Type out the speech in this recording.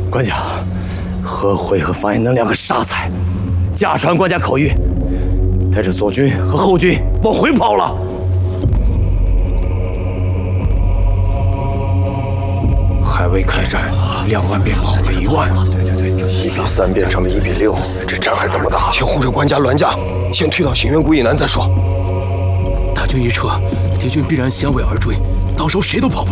官家，何辉和范延能两个傻才，假传官家口谕，带着左军和后军往回跑了。 还未开战，2万便跑了1万。 对，1比3变成了1比6，这仗还怎么打？ 先护着官家栾家，先退到行源谷以南再说。大军一撤，敌军必然先尾而追，到时候谁都跑不了。